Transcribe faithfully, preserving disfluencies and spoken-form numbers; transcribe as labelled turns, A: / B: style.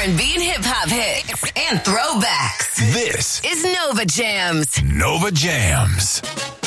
A: and B and hip hop hits and throwbacks.
B: This
A: is Nova Jams.
B: Nova Jams.